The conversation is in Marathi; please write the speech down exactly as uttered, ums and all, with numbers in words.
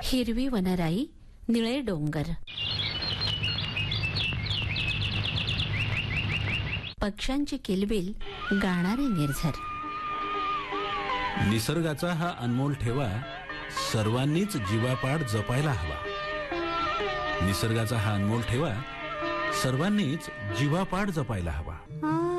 हिरवी वनराई, निळे डोंगर, पक्ष्यांची किलबिल, गाणारे निर्झर. निसर्गाचा हा अनमोल ठेवा सर्वांनीच जीवापाड जपायला हवा. निसर्गाचा हा अनमोल ठेवा सर्वांनीच जीवापाड जपायला हवा.